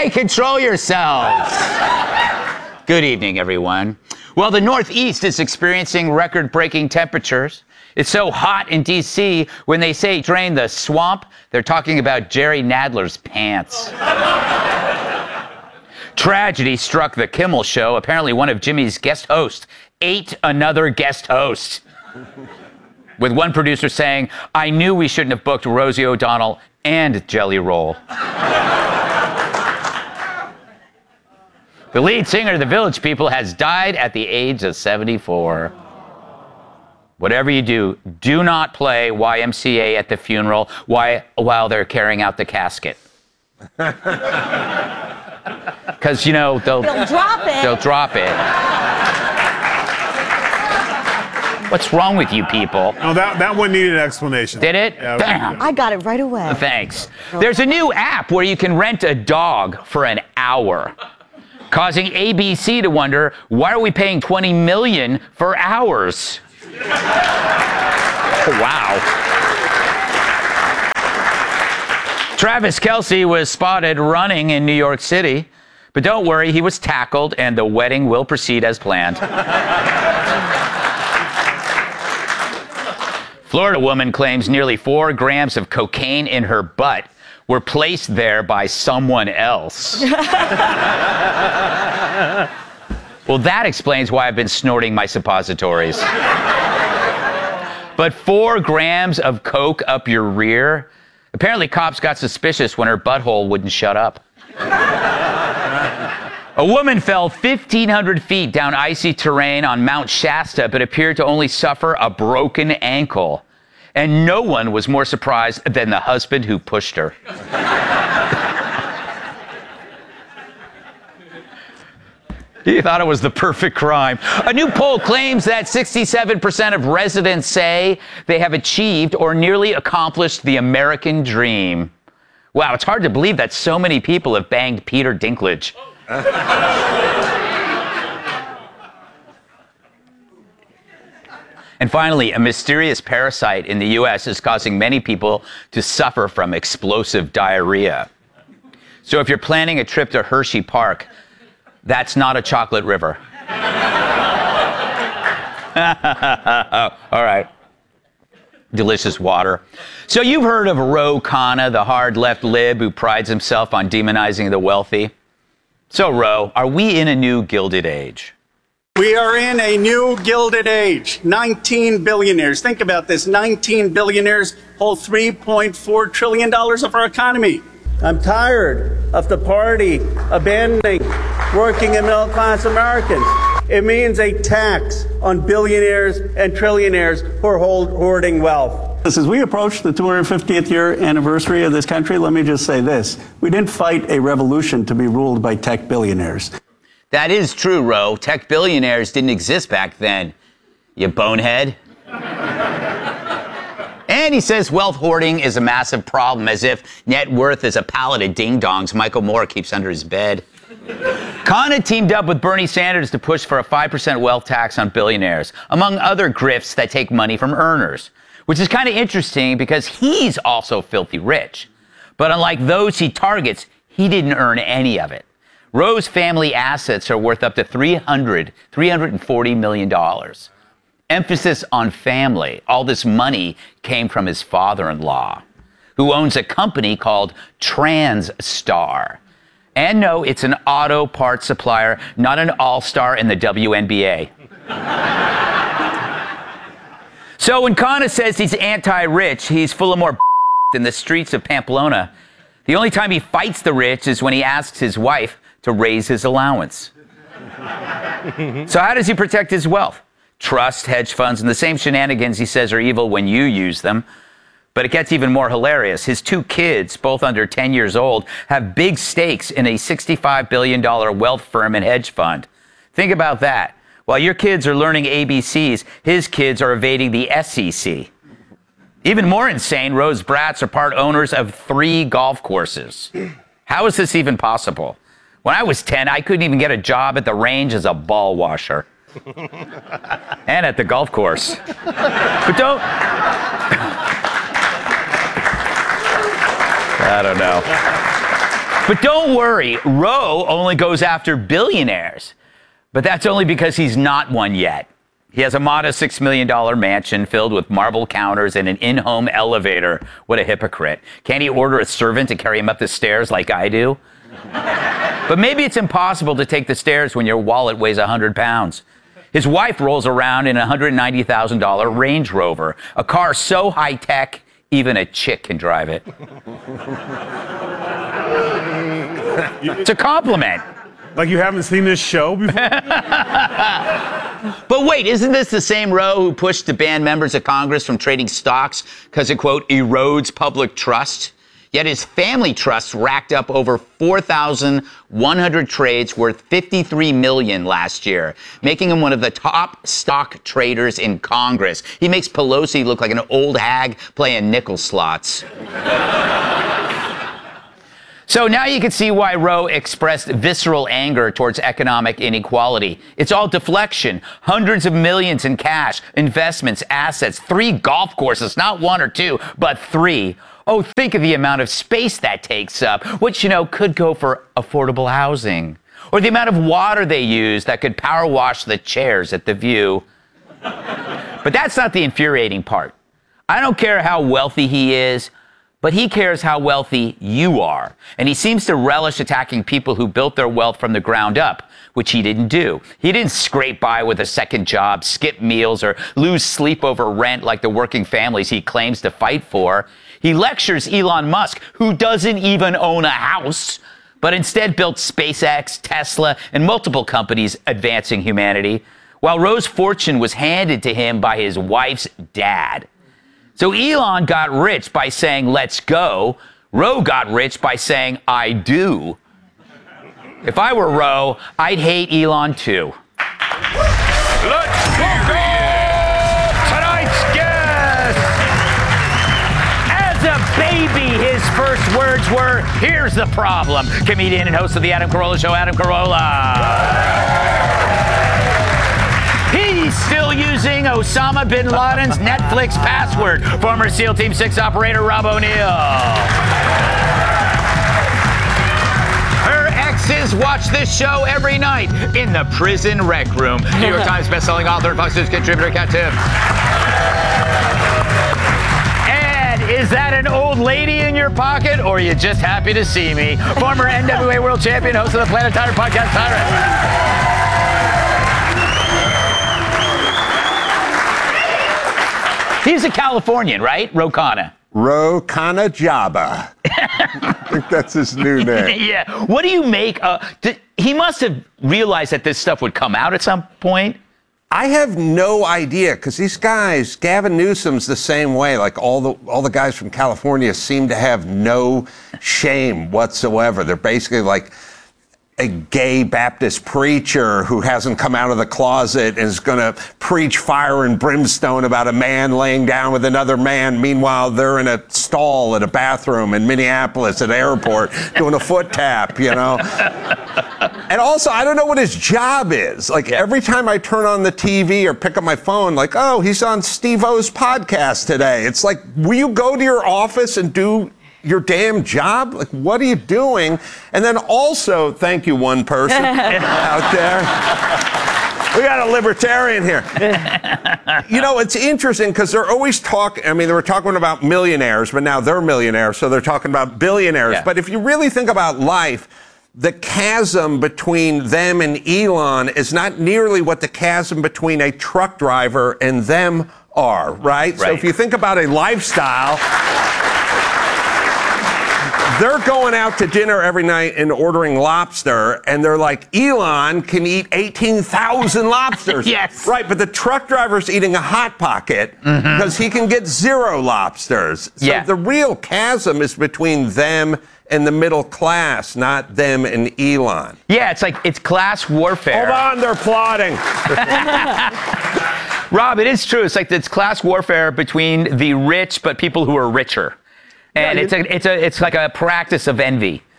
Okay, control yourselves. Good evening, everyone. Well, the Northeast is experiencing record-breaking temperatures. It's so hot in D.C., when they say drain the swamp, they're talking about Jerry Nadler's pants. Tragedy struck the Kimmel Show. Apparently, one of Jimmy's guest hosts ate another guest host. With one producer saying, I knew we shouldn't have booked Rosie O'Donnell and Jelly Roll. The lead singer of the Village People has died at the age of 74. Whatever you do, do not play YMCA at the funeral while they're carrying out the casket. Because, you know, they'll drop it. They'll drop it. What's wrong with you people? No, that one needed an explanation. Did it? Yeah, Bam. I got it right away. Thanks. There's a new app where you can rent a dog for an hour, causing ABC to wonder, why are we paying $20 million for hours? Wow. Travis Kelce was spotted running in New York City, but don't worry, he was tackled and the wedding will proceed as planned. Florida woman claims nearly 4 grams of cocaine in her butt were placed there by someone else. Well, that explains why I've been snorting my suppositories. But 4 grams of coke up your rear? Apparently, cops got suspicious when her butthole wouldn't shut up. A woman fell 1,500 feet down icy terrain on Mount Shasta, but appeared to only suffer a broken ankle. And no one was more surprised than the husband who pushed her. He thought it was the perfect crime. A new poll claims that 67% of residents say they have achieved or nearly accomplished the American dream. Wow, it's hard to believe that so many people have banged Peter Dinklage. And finally, a mysterious parasite in the U.S. is causing many people to suffer from explosive diarrhea. So if you're planning a trip to Hershey Park, that's not a chocolate river. All right. Delicious water. So you've heard of Ro Khanna, the hard left lib who prides himself on demonizing the wealthy. So, Ro, are we in a new Gilded Age? We are in a new Gilded Age. 19 billionaires. Think about this. 19 billionaires hold $3.4 trillion of our economy. I'm tired of the party abandoning working and middle-class Americans. It means a tax on billionaires and trillionaires who are hoarding wealth. As we approach the 250th year anniversary of this country, let me just say this. We didn't fight a revolution to be ruled by tech billionaires. That is true, Ro. Tech billionaires didn't exist back then, you bonehead. And he says wealth hoarding is a massive problem, as if net worth is a pallet of ding-dongs Michael Moore keeps under his bed. Khanna teamed up with Bernie Sanders to push for a 5% wealth tax on billionaires, among other grifts that take money from earners, which is kind of interesting because he's also filthy rich. But unlike those he targets, he didn't earn any of it. Ro's family assets are worth up to $340 million. Emphasis on family. All this money came from his father-in-law, who owns a company called Transstar. And no, it's an auto parts supplier, not an all-star in the WNBA. So when Khanna says he's anti-rich, he's full of more than the streets of Pamplona. The only time he fights the rich is when he asks his wife to raise his allowance. So how does he protect his wealth? Trust, hedge funds, and the same shenanigans he says are evil when you use them. But it gets even more hilarious. His 2 kids, both under 10 years old, have big stakes in a $65 billion wealth firm and hedge fund. Think about that. While your kids are learning ABCs, his kids are evading the SEC. Even more insane, Ro's brats are part owners of 3 golf courses. How is this even possible? When I was 10, I couldn't even get a job at the range as a ball washer. And at the golf course. But don't... I don't know. But don't worry, Roe only goes after billionaires. But that's only because he's not one yet. He has a modest $6 million mansion filled with marble counters and an in-home elevator. What a hypocrite. Can't he order a servant to carry him up the stairs like I do? But maybe it's impossible to take the stairs when your wallet weighs 100 pounds. His wife rolls around in a $190,000 Range Rover, a car so high-tech, even a chick can drive it. It's a compliment. Like you haven't seen this show before? But wait, isn't this the same Roe who pushed to ban members of Congress from trading stocks because it, quote, erodes public trust? Yet his family trusts racked up over 4,100 trades worth $53 million last year, making him one of the top stock traders in Congress. He makes Pelosi look like an old hag playing nickel slots. So now you can see why Roe expressed visceral anger towards economic inequality. It's all deflection. Hundreds of millions in cash, investments, assets, 3 golf courses, not 1 or 2, but 3. Oh, think of the amount of space that takes up, which, could go for affordable housing. Or the amount of water they use that could power wash the chairs at The View. But that's not the infuriating part. I don't care how wealthy he is, but he cares how wealthy you are. And he seems to relish attacking people who built their wealth from the ground up, which he didn't do. He didn't scrape by with a second job, skip meals, or lose sleep over rent like the working families he claims to fight for. He lectures Elon Musk, who doesn't even own a house, but instead built SpaceX, Tesla, and multiple companies advancing humanity, while Roe's fortune was handed to him by his wife's dad. So Elon got rich by saying, let's go. Roe got rich by saying, I do. If I were Roe, I'd hate Elon too. Let's welcome tonight's guest. As a baby, his first words were, here's the problem. Comedian and host of the Adam Carolla Show, Adam Carolla. He's still using Osama bin Laden's Netflix password. Former SEAL Team 6 operator Rob O'Neill. Her exes watch this show every night in the prison rec room. New York Times bestselling author and Fox News contributor Kat Tibbs. And is that an old lady in your pocket, or are you just happy to see me? Former NWA World Champion, host of the Planet Tire podcast, Tyrus. He's a Californian, right? Ro Khanna. Ro Khanna Jabba. I think that's his new name. Yeah. What do you make? He must have realized that this stuff would come out at some point. I have no idea, because these guys, Gavin Newsom's the same way. Like all the guys from California seem to have no shame whatsoever. They're basically like a gay Baptist preacher who hasn't come out of the closet and is going to preach fire and brimstone about a man laying down with another man. Meanwhile, they're in a stall at a bathroom in Minneapolis at an airport doing a foot tap, And also, I don't know what his job is. Like, every time I turn on the TV or pick up my phone, like, oh, he's on Steve-O's podcast today. It's like, will you go to your office and do your damn job? Like, what are you doing? And then also, thank you, one person out there. We got a libertarian here. It's interesting because they're always talking. I mean, they were talking about millionaires, but now they're millionaires, so they're talking about billionaires. Yeah. But if you really think about life, the chasm between them and Elon is not nearly what the chasm between a truck driver and them are, right? So if you think about a lifestyle, they're going out to dinner every night and ordering lobster, and they're like, Elon can eat 18,000 lobsters. Yes. Right, but the truck driver's eating a Hot Pocket because he can get 0 lobsters. So the real chasm is between them and the middle class, not them and Elon. Yeah, it's class warfare. Hold on, they're plotting. Rob, it is true. It's class warfare between the rich but people who are richer. And it's like a practice of envy.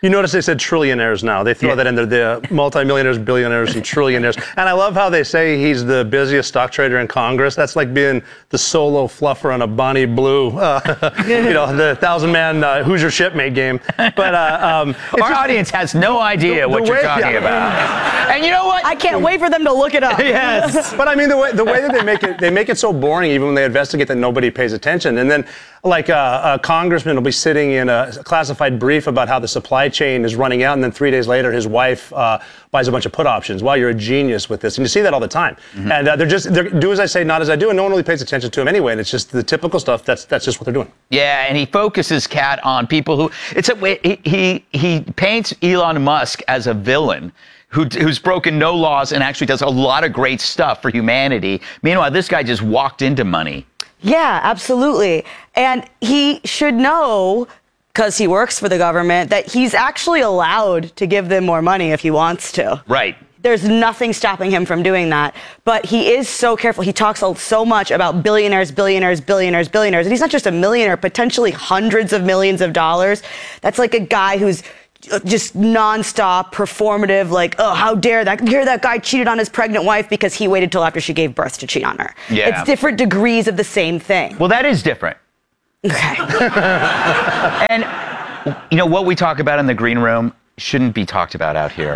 You notice they said trillionaires now. They throw that in there, the multimillionaires, billionaires, and trillionaires. And I love how they say he's the busiest stock trader in Congress. That's like being the solo fluffer on a Bonnie Blue, the 1,000-man Who's Your Shipmate game. But our audience has no idea what you're talking about. And you know what? I can't wait for them to look it up. Yes. But I mean, the way that they make it so boring, even when they investigate, that nobody pays attention. And then, like a congressman will be sitting in a classified brief about how the supply chain is running out, and then 3 days later, his wife buys a bunch of put options. Wow, you're a genius with this, and you see that all the time. And they're do as I say, not as I do, and no one really pays attention to him anyway. And it's just the typical stuff. That's just what they're doing. Yeah, and he focuses, Kat, on people who he paints Elon Musk as a villain who's broken no laws and actually does a lot of great stuff for humanity. Meanwhile, this guy just walked into money. Yeah, absolutely. And he should know, because he works for the government, that he's actually allowed to give them more money if he wants to. Right. There's nothing stopping him from doing that. But he is so careful. He talks so much about billionaires, billionaires, billionaires, billionaires. And he's not just a millionaire, potentially hundreds of millions of dollars. That's like a guy who's just nonstop performative, like, oh, how dare that guy cheated on his pregnant wife because he waited till after she gave birth to cheat on her. Yeah. It's different degrees of the same thing. Well, that is different. Okay. And, what we talk about in the green room shouldn't be talked about out here.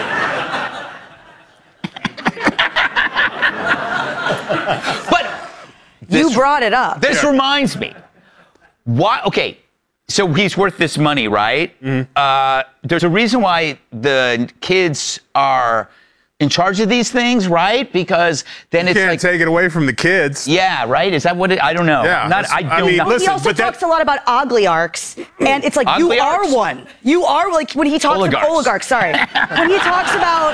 But you brought it up. This reminds me. Why? Okay. So he's worth this money, right? There's a reason why the kids are in charge of these things, right? Because then you it's can't take it away from the kids. Yeah, right? Is that what it, I don't know. Yeah. He also talks a lot about oligarchs, and it's like, you are one. You are, like, when he talks about oligarchs, sorry. When he talks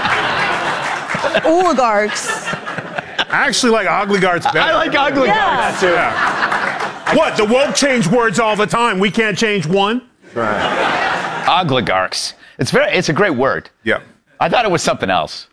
about oligarchs. I actually like oligarchs better. I like oligarchs too. Yeah. What? The woke change words all the time. We can't change one? Right. Oligarchs. It's a great word. Yeah. I thought it was something else.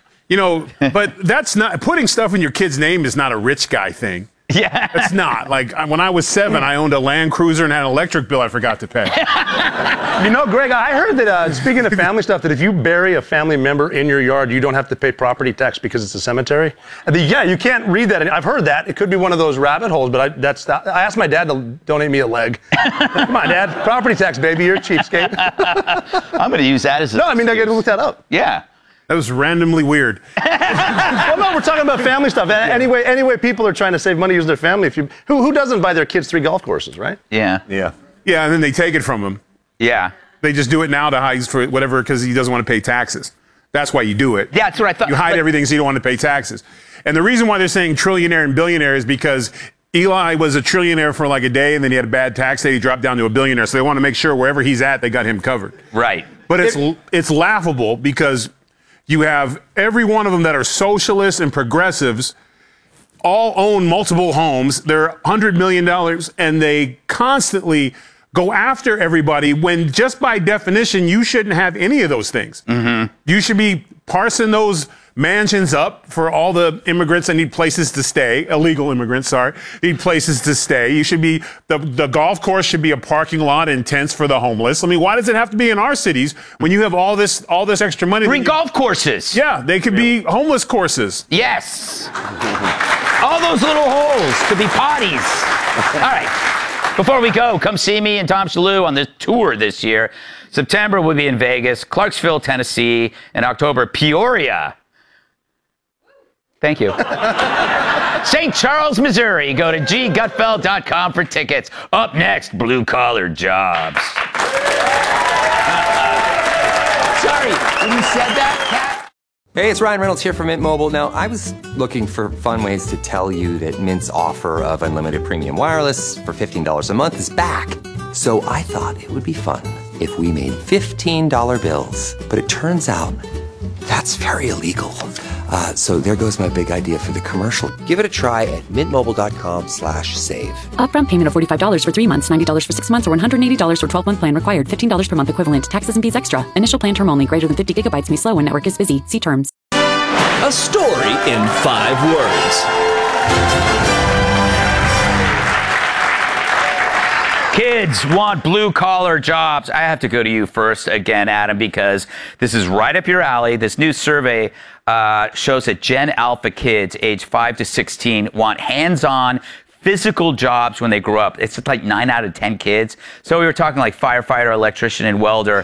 But that's not, putting stuff in your kid's name is not a rich guy thing. Yeah. It's not. Like, when I was 7, I owned a Land Cruiser and had an electric bill I forgot to pay. Greg, I heard that, speaking of family stuff, that if you bury a family member in your yard, you don't have to pay property tax because it's a cemetery. Yeah, you can't read that. I've heard that. It could be one of those rabbit holes, but I asked my dad to donate me a leg. Come on, Dad. Property tax, baby. You're a cheapskate. I'm going to use that as a... No, I mean, I got to look that up. Yeah. That was randomly weird. Well, no, we're talking about family stuff. Anyway, people are trying to save money using their family. Who doesn't buy their kids 3 golf courses, right? Yeah. Yeah. Yeah, and then they take it from him. Yeah. They just do it now to hide for whatever, because he doesn't want to pay taxes. That's why you do it. Yeah, that's what I thought. You hide everything so you don't want to pay taxes. And the reason why they're saying trillionaire and billionaire is because Eli was a trillionaire for like a day, and then he had a bad tax day. He dropped down to a billionaire. So they want to make sure wherever he's at, they got him covered. Right. But it's laughable because you have every one of them that are socialists and progressives all own multiple homes. They're $100 million, and they constantly go after everybody when just by definition, you shouldn't have any of those things. Mm-hmm. You should be parsing those mansions up for all the immigrants that need places to stay, illegal immigrants, need places to stay. You should be, the golf course should be a parking lot and tents for the homeless. I mean, why does it have to be in our cities when you have all this extra money? 3 golf courses. Yeah, they could be homeless courses. Yes. All those little holes could be potties. All right. Before we go, come see me and Tom Shalhoub on this tour this year. September, we'll be in Vegas, Clarksville, Tennessee, and October, Peoria. Thank you. St. Charles, Missouri. Go to ggutfeld.com for tickets. Up next, blue-collar jobs. Sorry, when you said that, Kat? Hey, it's Ryan Reynolds here from Mint Mobile. Now, I was looking for fun ways to tell you that Mint's offer of unlimited premium wireless for $15 a month is back. So I thought it would be fun if we made $15 bills. But it turns out that's very illegal. So there goes my big idea for the commercial. Give it a try at mintmobile.com/save. Upfront payment of $45 for 3 months, $90 for 6 months, or $180 for 12-month plan required. $15 per month equivalent. Taxes and fees extra. Initial plan term only. Greater than 50 gigabytes may slow when network is busy. See terms. A story in 5 words. Kids want blue-collar jobs. I have to go to you first again, Adam, because this is right up your alley. This new survey shows that Gen Alpha kids aged 5 to 16 want hands-on physical jobs when they grow up. It's like 9 out of 10 kids. So we were talking like firefighter, electrician, and welder.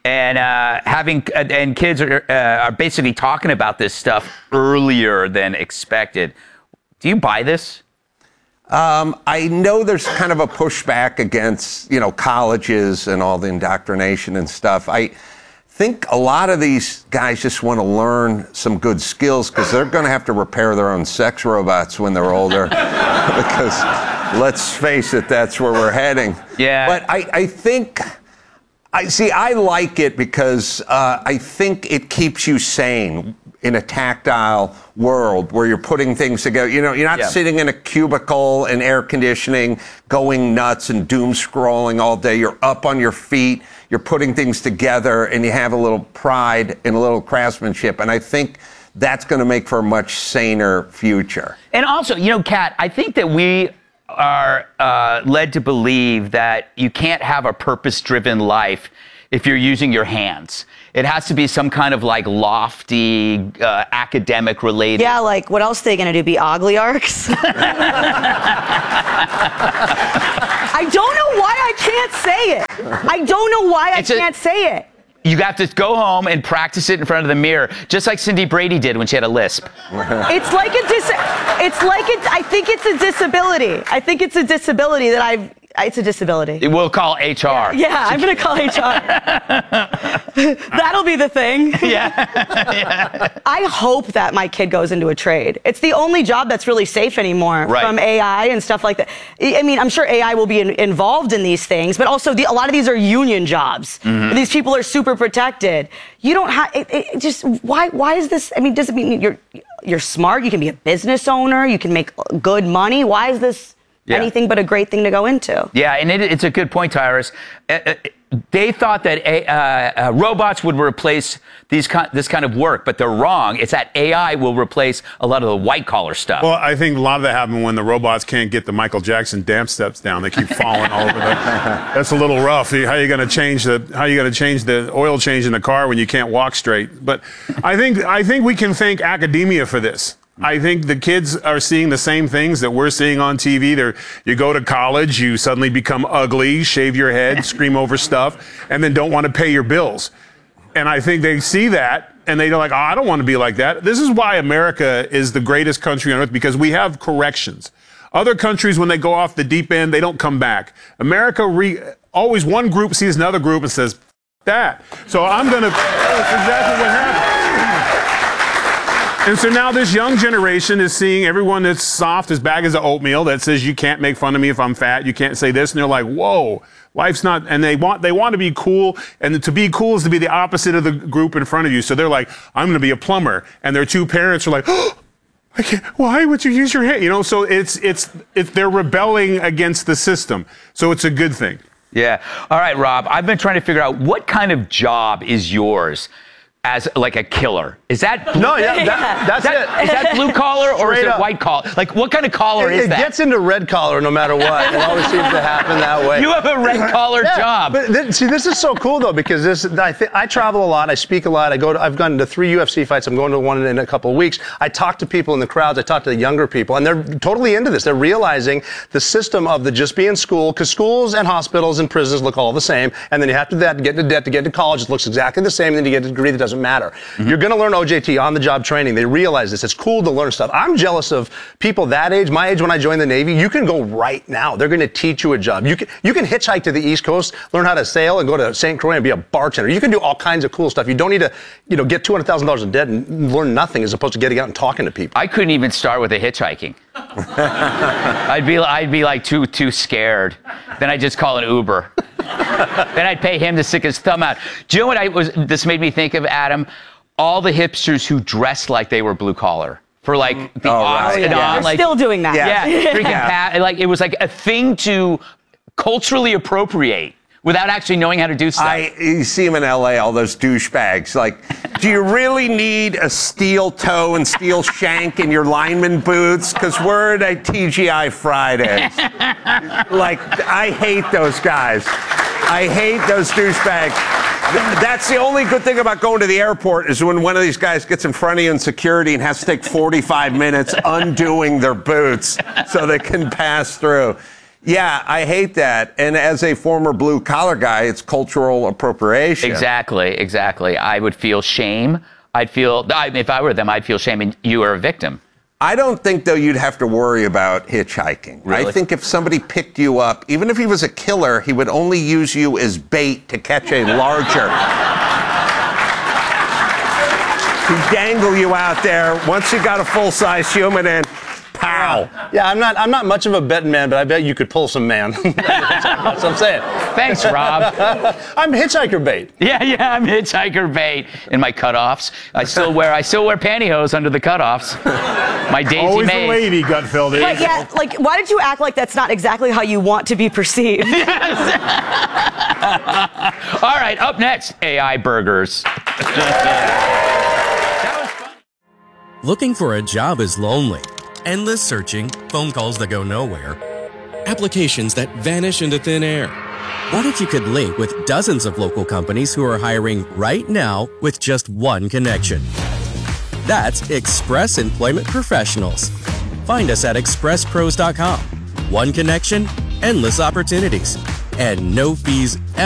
And kids are basically talking about this stuff earlier than expected. Do you buy this? I know there's kind of a pushback against, colleges and all the indoctrination and stuff. I think a lot of these guys just want to learn some good skills because they're going to have to repair their own sex robots when they're older. Because let's face it, that's where we're heading. Yeah. But I think... I like it because I think it keeps you sane in a tactile world where you're putting things together. You're not sitting in a cubicle and air conditioning, going nuts and doom scrolling all day. You're up on your feet. You're putting things together, and you have a little pride and a little craftsmanship. And I think that's going to make for a much saner future. And also, Kat, I think that we are led to believe that you can't have a purpose-driven life if you're using your hands. It has to be some kind of like lofty, academic related. Yeah, like what else are they going to do? Be ogliarchs? I don't know why I can't say it. I don't know why I can't say it. You have to go home and practice it in front of the mirror, just like Cindy Brady did when she had a lisp. I think it's a disability. I think it's a disability that it's a disability. We'll call HR. Yeah, I'm going to call HR. That'll be the thing. Yeah. I hope that my kid goes into a trade. It's the only job that's really safe anymore from AI and stuff like that. I mean, I'm sure AI will be involved in these things, but also a lot of these are union jobs. Mm-hmm. These people are super protected. You don't have, why is this, does it mean you're smart? You can be a business owner. You can make good money. Why is this anything but a great thing to go into? Yeah, and it's a good point, Tyrus. They thought that robots would replace this kind of work, but they're wrong. It's that AI will replace a lot of the white-collar stuff. Well, I think a lot of that happened when the robots can't get the Michael Jackson dance steps down. They keep falling all over the... That's a little rough. How are you going to change the oil change in the car when you can't walk straight? But I think we can thank academia for this. I think the kids are seeing the same things that we're seeing on TV. You go to college, you suddenly become ugly, shave your head, scream over stuff, and then don't want to pay your bills. And I think they see that, and they're like, I don't want to be like that. This is why America is the greatest country on earth, because we have corrections. Other countries, when they go off the deep end, they don't come back. America, always one group sees another group and says, that. So that's exactly what happened. And so now this young generation is seeing everyone that's soft as bags of oatmeal that says you can't make fun of me if I'm fat, you can't say this, and they're like, whoa, life's not, and they want to be cool, and to be cool is to be the opposite of the group in front of you. So they're like, I'm going to be a plumber, and their two parents are like, oh, I can't, why would you use your hand? So they're rebelling against the system. So it's a good thing. Yeah. All right, Rob, I've been trying to figure out what kind of job is yours as like a killer. Is that blue? No, that's it. Is that blue collar or is it white collar? Like, what kind of collar is that? It gets into red collar no matter what. It always seems to happen that way. You have a red collar job. But this is so cool though, because I travel a lot. I speak a lot. I've gone to 3 UFC fights. I'm going to one in a couple of weeks. I talk to people in the crowds. I talk to the younger people, and they're totally into this. They're realizing the system of the just be in school, because schools and hospitals and prisons look all the same, and then you have to get into debt to get into college. It looks exactly the same, and then you get a degree that doesn't matter. Mm-hmm. You're going to learn OJT, on-the-job training. They realize this. It's cool to learn stuff. I'm jealous of people that age, my age when I joined the Navy. You can go right now. They're going to teach you a job. You can hitchhike to the East Coast, learn how to sail, and go to St. Croix and be a bartender. You can do all kinds of cool stuff. You don't need to, get $200,000 in debt and learn nothing as opposed to getting out and talking to people. I couldn't even start with the hitchhiking. I'd be like too scared. Then I'd just call an Uber. Then I'd pay him to stick his thumb out. Do you know what this made me think of, Adam? All the hipsters who dressed like they were blue collar for like the odds and on. They're still doing that. Yeah, freaking like it was like a thing to culturally appropriate. without actually knowing how to do stuff. You see them in LA, all those douchebags. Like, do you really need a steel toe and steel shank in your lineman boots? Because we're at TGI Fridays. Like, I hate those guys. I hate those douchebags. That's the only good thing about going to the airport is when one of these guys gets in front of you in security and has to take 45 minutes undoing their boots so they can pass through. Yeah, I hate that. And as a former blue-collar guy, it's cultural appropriation. Exactly. I would feel shame. If I were them, I'd feel shame and you are a victim. I don't think, though, you'd have to worry about hitchhiking. Really? I think if somebody picked you up, even if he was a killer, he would only use you as bait to catch a larger. He'd dangle you out there. Once you got a full-size human in, pow. Yeah, I'm not much of a betting man, but I bet you could pull some man. That's what I'm saying. Thanks, Rob. I'm hitchhiker bait. Yeah, I'm hitchhiker bait in my cutoffs. I still wear pantyhose under the cutoffs. My Daisy Always May. the lady, Gutfelder. But yeah, like, why did you act like that's not exactly how you want to be perceived? All right, up next, AI burgers. That was fun. Looking for a job is lonely. Endless searching, phone calls that go nowhere, applications that vanish into thin air. What if you could link with dozens of local companies who are hiring right now with just one connection? That's Express Employment Professionals. Find us at expresspros.com. One connection, endless opportunities, and no fees